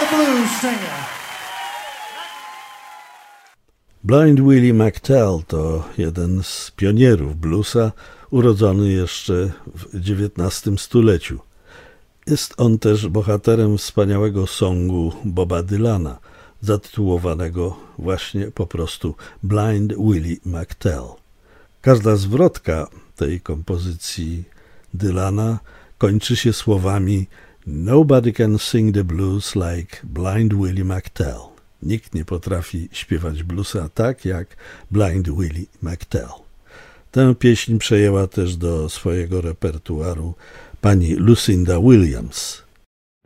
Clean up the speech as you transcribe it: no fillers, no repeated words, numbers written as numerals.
blues singer. Blind Willie McTell to jeden z pionierów bluesa, urodzony jeszcze w XIX stuleciu. Jest on też bohaterem wspaniałego songu Boba Dylana, zatytułowanego właśnie po prostu Blind Willie McTell. Każda zwrotka tej kompozycji Dylana kończy się słowami Nobody can sing the blues like Blind Willie McTell. Nikt nie potrafi śpiewać bluesa tak jak Blind Willie McTell. Tę pieśń przejęła też do swojego repertuaru pani Lucinda Williams.